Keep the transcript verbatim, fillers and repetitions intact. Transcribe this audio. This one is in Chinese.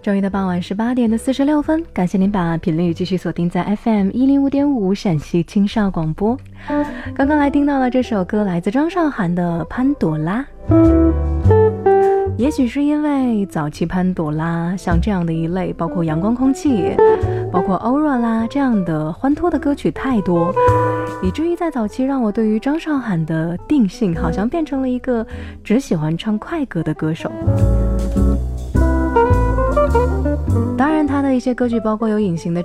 周一的傍晚十八点的四十六分，感谢您把频率继续锁定在 F M 一零五点五陕西青少广播。刚刚来听到了这首歌，来自张韶涵的《潘朵拉》。也许是因为早期潘朵拉像这样的一类，包括阳光空气，包括欧若拉这样的欢脱的歌曲太多，以至于在早期让我对于张韶涵的定性好像变成了一个只喜欢唱快歌的歌手。当然他的一些歌曲包括有隐形的